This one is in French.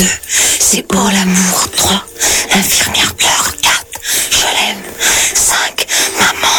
2, c'est pour l'amour. 3, l'infirmière pleure. 4, je l'aime. 5, maman